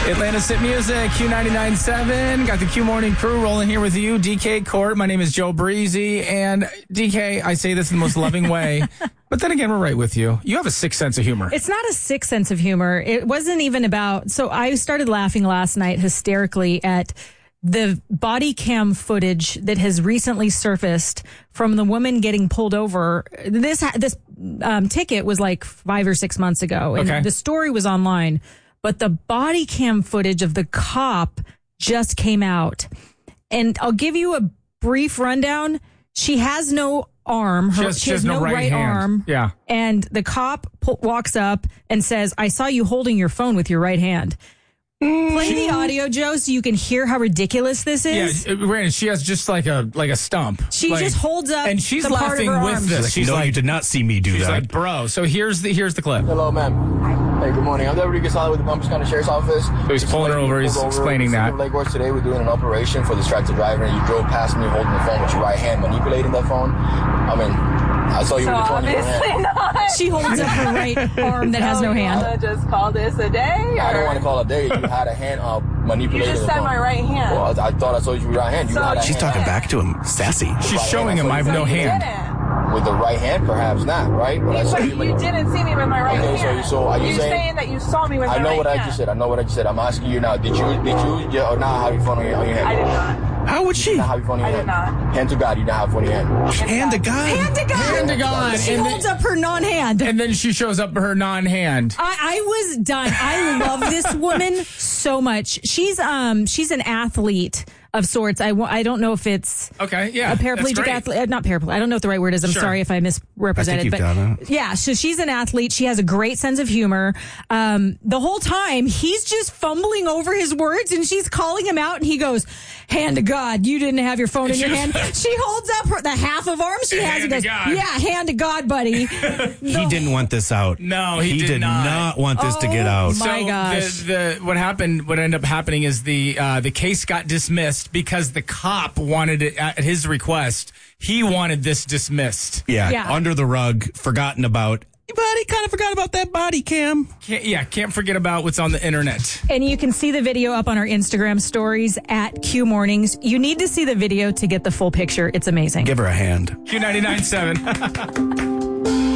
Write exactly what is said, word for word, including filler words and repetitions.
Atlanta's Hit Music, Q ninety-nine point seven. Got the Q Morning crew rolling here with you. D K Court. My name is Joe Breezy. And D K, I say this in the most loving way. But then again, we're right with you. You have a sick sense of humor. It's not a sick sense of humor. It wasn't even about... So I started laughing last night hysterically at the body cam footage that has recently surfaced from the woman getting pulled over. This this um, ticket was like five or six months ago. And okay. The story was online. But the body cam footage of the cop just came out. And I'll give you a brief rundown. She has no arm. Her, she has, she has, she has no, no right, right arm. Yeah. And the cop po- walks up and says, I saw you holding your phone with your right hand. Play the audio, Joe, so you can hear how ridiculous this is. Yeah, Brandon, she has just like a like a stump. She like, just holds up and she's the part laughing of her with arms. this. She's like, she's no, like, you did not see me do she's that. like, bro. So here's the here's the clip. Hello, ma'am. Hey, good morning. I'm Deputy Gasala with the Bumpers County Sheriff's Office. So he's pulling her over. He's explaining that. Lake Worth today, we're doing an operation for distracted driver, and you drove past me holding the phone with your right hand, manipulating that phone. I mean, I saw you so with the phone in your obviously hand. not. She holds up her right arm that has so no you hand. Want to just call this a day? Or? I don't want to call it a day. You had a hand uh, manipulating You just the said phone. my right hand. Well, I, I thought I saw you with your right hand. You So had a She's hand. talking back to him, sassy. She's Right showing hand. him I have so no you hand. Didn't. With the right hand, perhaps not, right? But I You, saw but you, you with- didn't see me with my right Okay, so hand. you- so are you You're saying- saying that you saw me with my I know right what hand. I just said. I know what I just said. I'm asking you now. Did you, did you, yeah, or not have your phone on your, on your hand? I did not. How would You she? did not have your phone on I your did hand. not. Hand to God, you didn't have one in your hand. Hand to God. Hand to God. Hand to God. She And holds then- up her non-hand. And then she shows up her non-hand. I, I was done. I love this woman so much. She's um she's an athlete of sorts. I, I don't know if it's Okay, yeah, a that's paraplegic great. athlete. Uh, not paraplegic. I don't know what the right word is. I'm Sure. sorry if I misrepresented. I think you've but done it. yeah, so she's an athlete. She has a great sense of humor. Um, the whole time he's just fumbling over his words, and she's calling him out, and he goes, "Hand to God, you didn't have your phone in She your was- hand." She holds up her, the half of arm she has. Hand He to goes, God. "Yeah, hand to God, buddy." He didn't want this out. No, he did not. not want this to get Oh, out. my so gosh. The, the what happened? What ended up happening is the uh, the case got dismissed because the cop wanted it at his request. He wanted this dismissed. Yeah, Yeah. under the rug, forgotten about. But he kind of forgot about that body cam. Can't, yeah, can't forget about what's on the internet. And you can see the video up on our Instagram stories at Q Mornings. You need to see the video to get the full picture. It's amazing. Give her a hand. Q ninety-nine point seven.